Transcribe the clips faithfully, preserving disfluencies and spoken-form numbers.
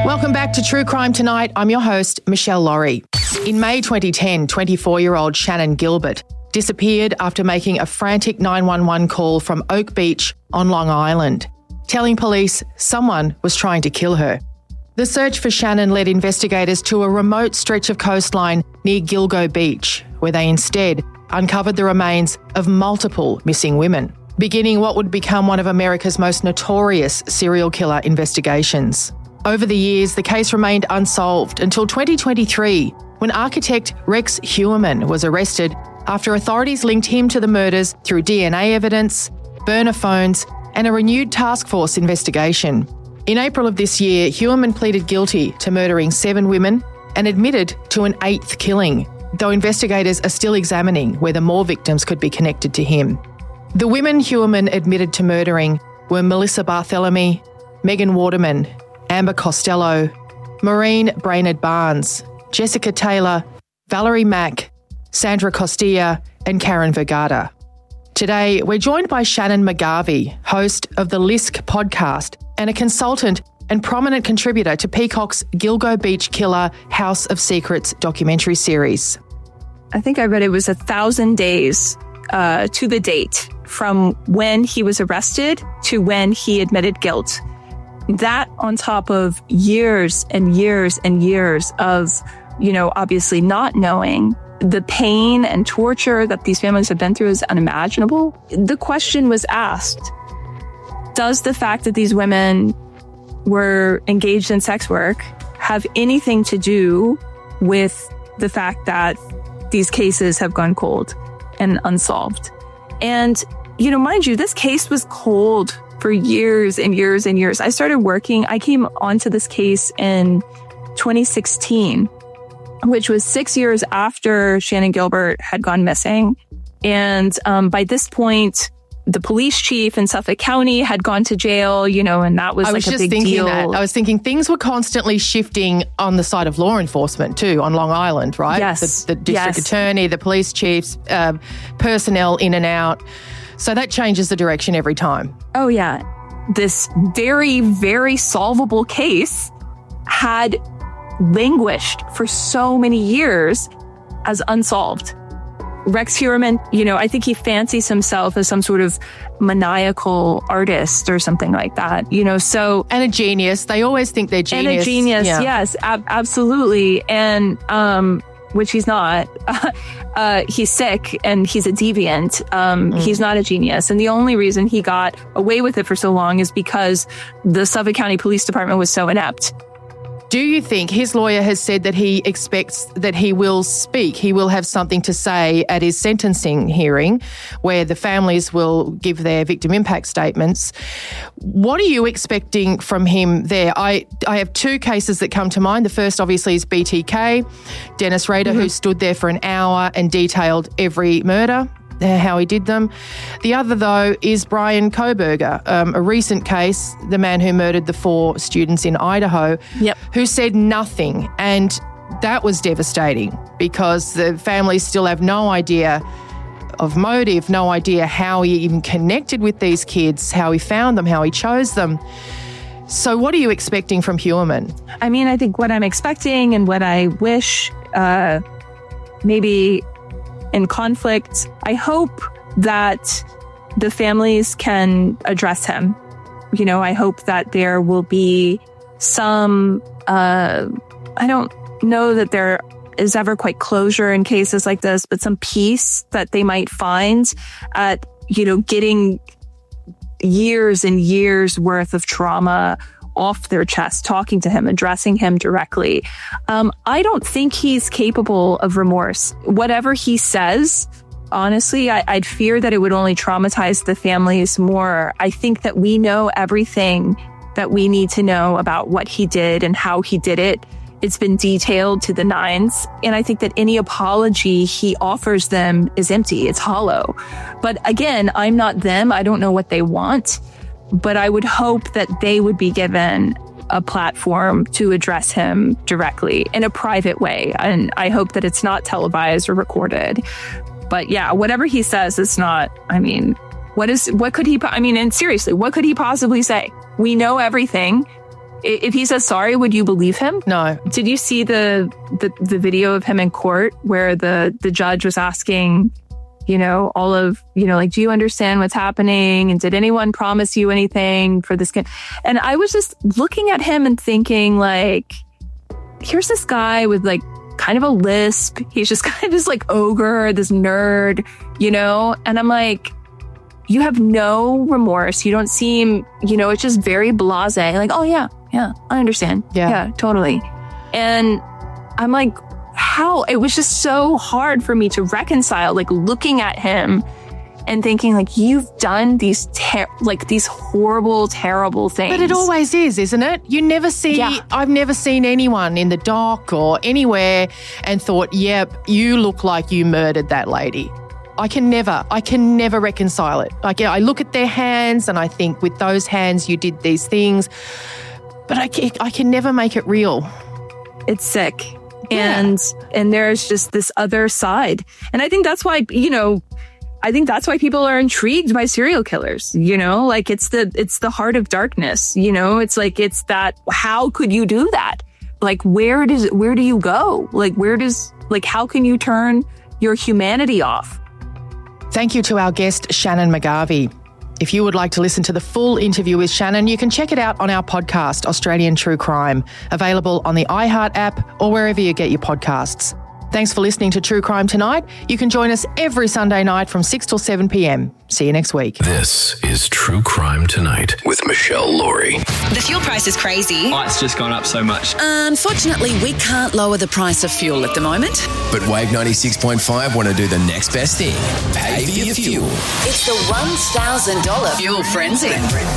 Welcome back to True Crime Tonight. I'm your host, Michelle Laurie. In May twenty ten, twenty-four-year-old Shannon Gilbert disappeared after making a frantic nine one one call from Oak Beach on Long Island, telling police someone was trying to kill her. The search for Shannon led investigators to a remote stretch of coastline near Gilgo Beach, where they instead uncovered the remains of multiple missing women, beginning what would become one of America's most notorious serial killer investigations. Over the years, the case remained unsolved until twenty twenty-three, when architect Rex Heuermann was arrested after authorities linked him to the murders through D N A evidence, burner phones, and a renewed task force investigation. In April of this year, Heuermann pleaded guilty to murdering seven women and admitted to an eighth killing, though investigators are still examining whether more victims could be connected to him. The women Heuermann admitted to murdering were Melissa Barthelemy, Megan Waterman, Amber Costello, Maureen Brainerd Barnes, Jessica Taylor, Valerie Mack, Sandra Costilla, and Karen Vergata. Today, we're joined by Shannon McGarvey, host of the Lisk podcast and a consultant and prominent contributor to Peacock's Gilgo Beach Killer House of Secrets documentary series. I think I read it was a thousand days uh, to the date from when he was arrested to when he admitted guilt. That on top of years and years and years of, you know, obviously not knowing. The pain and torture that these families have been through is unimaginable. The question was asked, does the fact that these women were engaged in sex work have anything to do with the fact that these cases have gone cold and unsolved? And, you know, mind you, this case was cold for years and years and years. I started working, I came onto this case in twenty sixteen, which was six years after Shannon Gilbert had gone missing. And um, by this point, the police chief in Suffolk County had gone to jail, you know, and that was I like was a just big thinking deal. That. I was thinking things were constantly shifting on the side of law enforcement too, on Long Island, right? Yes. The, the district yes. attorney, the police chiefs, uh, personnel in and out. So that changes the direction every time. Oh, yeah. This very, very solvable case had languished for so many years as unsolved. Rex Heuermann, you know, I think he fancies himself as some sort of maniacal artist or something like that, you know, so. And a genius. They always think they're genius. And a genius, yeah. yes, ab- absolutely. And, um, which he's not. uh, he's sick and he's a deviant. Um, mm. He's not a genius. And the only reason he got away with it for so long is because the Suffolk County Police Department was so inept. Do you think his lawyer has said that he expects that he will speak, he will have something to say at his sentencing hearing where the families will give their victim impact statements? What are you expecting from him there? I, I have two cases that come to mind. The first obviously is B T K, Dennis Rader, mm-hmm. who stood there for an hour and detailed every murder, how he did them. The other, though, is Brian Kohberger, um, a recent case, the man who murdered the four students in Idaho, yep. who said nothing. And that was devastating because the families still have no idea of motive, no idea how he even connected with these kids, how he found them, how he chose them. So what are you expecting from Heuermann? I mean, I think what I'm expecting and what I wish uh, maybe in conflict, I hope that the families can address him. You know, I hope that there will be some, uh, I don't know that there is ever quite closure in cases like this, but some peace that they might find at, you know, getting years and years worth of trauma off their chest, talking to him, addressing him directly. Um, I don't think he's capable of remorse. Whatever he says, honestly, I, I'd fear that it would only traumatize the families more. I think that we know everything that we need to know about what he did and how he did it. It's been detailed to the nines. And I think that any apology he offers them is empty. It's hollow. But again, I'm not them. I don't know what they want. But I would hope that they would be given a platform to address him directly in a private way. And I hope that it's not televised or recorded. But yeah, whatever he says, it's not, I mean, what is, what could he, I mean, and seriously, what could he possibly say? We know everything. If he says sorry, would you believe him? No. Did you see the, the, the video of him in court where the, the judge was asking, you know, all of, you know, like, do you understand what's happening? And did anyone promise you anything for this kid? And I was just looking at him and thinking, like, here's this guy with like kind of a lisp. He's just kind of this like ogre, this nerd, you know? And I'm like, you have no remorse. You don't seem, you know, it's just very blasé. Like, oh yeah, yeah, I understand. Yeah. Yeah, totally. And I'm like, how? It was just so hard for me to reconcile, like looking at him and thinking like, you've done these, ter- like these horrible, terrible things. But it always is, isn't it? You never see, Yeah. I've never seen anyone in the dock or anywhere and thought, yep, you look like you murdered that lady. I can never, I can never reconcile it. Like, I look at their hands and I think with those hands you did these things, but I can, I can never make it real. It's sick. Yeah. And, and there's just this other side. And I think that's why, you know, I think that's why people are intrigued by serial killers, you know, like it's the, it's the heart of darkness, you know, it's like, it's that, how could you do that? Like, where does, where do you go? Like, where does, like, how can you turn your humanity off? Thank you to our guest, Shannon McGarvey. If you would like to listen to the full interview with Shannon, you can check it out on our podcast, Australian True Crime, available on the iHeart app or wherever you get your podcasts. Thanks for listening to True Crime Tonight. You can join us every Sunday night from six till seven p.m. See you next week. This is True Crime Tonight with Michelle Laurie. The fuel price is crazy. Oh, it's just gone up so much. Unfortunately, we can't lower the price of fuel at the moment. But Wave ninety-six point five want to do the next best thing. Pay for your fuel. It's the one thousand dollars fuel frenzy.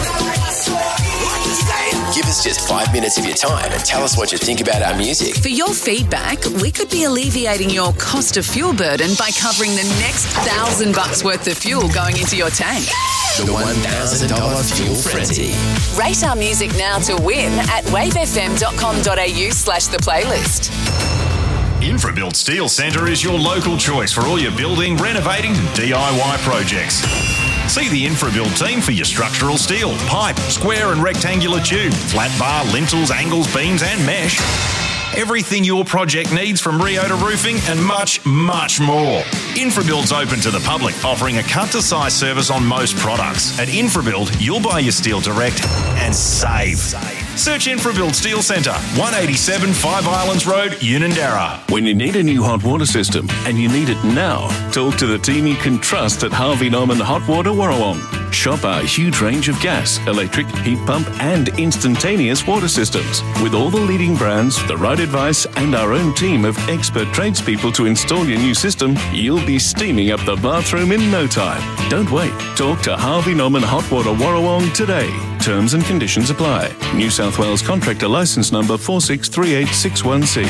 Give us just five minutes of your time and tell us what you think about our music. For your feedback, we could be alleviating your cost of fuel burden by covering the next thousand bucks worth of fuel going into your tank. The one thousand dollars Fuel Frenzy. Rate our music now to win at wavefm.com.au slash the playlist. InfraBuild Steel Centre is your local choice for all your building, renovating and D I Y projects. See the InfraBuild team for your structural steel, pipe, square and rectangular tube, flat bar, lintels, angles, beams and mesh. Everything your project needs from Rio to roofing and much, much more. InfraBuild's open to the public, offering a cut-to-size service on most products. At InfraBuild, you'll buy your steel direct and save. Search InfraBuild Steel Centre, one eighty-seven Five Islands Road, Unanderra. When you need a new hot water system and you need it now, talk to the team you can trust at Harvey Norman Hot Water Warrawong. Shop our huge range of gas, electric, heat pump and instantaneous water systems. With all the leading brands, the right advice and our own team of expert tradespeople to install your new system, you'll be steaming up the bathroom in no time. Don't wait. Talk to Harvey Norman Hot Water Warrawong today. Terms and conditions apply. New South Wales Contractor Licence Number four six three eight six one C.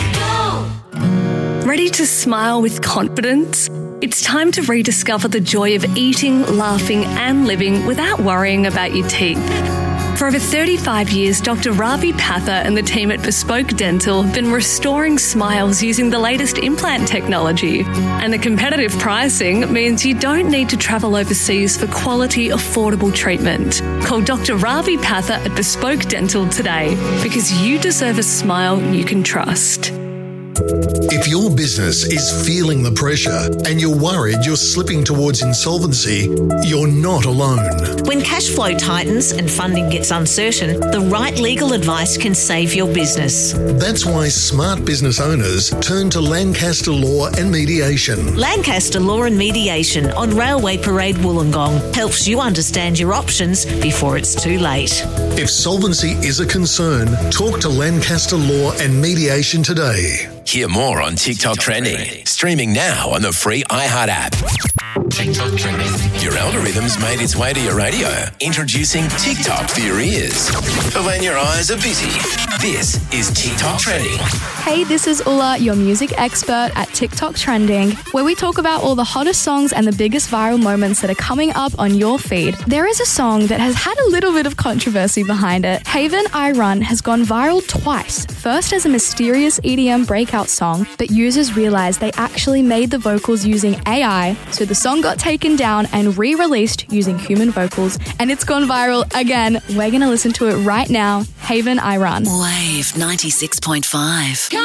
Ready to smile with confidence? It's time to rediscover the joy of eating, laughing and living without worrying about your teeth. For over thirty-five years, Doctor Ravi Patha and the team at Bespoke Dental have been restoring smiles using the latest implant technology. And the competitive pricing means you don't need to travel overseas for quality, affordable treatment. Call Doctor Ravi Patha at Bespoke Dental today because you deserve a smile you can trust. If your business is feeling the pressure and you're worried you're slipping towards insolvency, you're not alone. When cash flow tightens and funding gets uncertain, the right legal advice can save your business. That's why smart business owners turn to Lancaster Law and Mediation. Lancaster Law and Mediation on Railway Parade Wollongong helps you understand your options before it's too late. If solvency is a concern, talk to Lancaster Law and Mediation today. Hear more on TikTok Trending. Streaming now on the free iHeart app. TikTok Trending. Your algorithm's made its way to your radio. Introducing TikTok for your ears. For when your eyes are busy, this is TikTok Trending. Hey, this is Ulla, your music expert at TikTok Trending, where we talk about all the hottest songs and the biggest viral moments that are coming up on your feed. There is a song that has had a little bit of controversy behind it. Haven I Run has gone viral twice. First as a mysterious E D M breakout song, but users realized they actually made the vocals using A I, so the song got taken down and re-released using human vocals, and it's gone viral again. We're going to listen to it right now. Haven, I Run. Wave ninety-six point five.